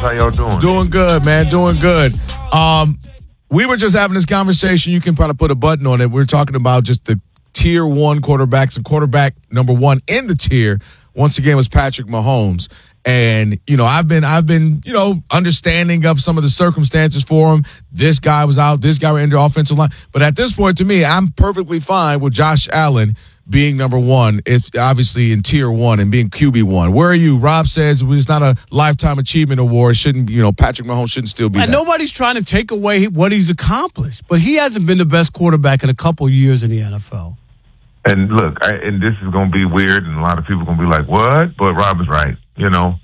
How y'all doing? Doing good, man. Doing good. We were just having this conversation. You can probably put a button on it. We're talking about just the tier one quarterbacks. And quarterback number one in the tier, once again, was Patrick Mahomes. And, I've been, understanding of some of the circumstances for him. This guy was out. This guy were in the offensive line. But at this point, to me, I'm perfectly fine with Josh Allen being number one. It's obviously in tier one and being QB1. Where are you? Rob says it's not a lifetime achievement award. Shouldn't, Patrick Mahomes shouldn't still be And nobody's trying to take away what he's accomplished. But he hasn't been the best quarterback in a couple years in the NFL. And look, and this is going to be weird, and a lot of people are going to be like, what? But Rob is right.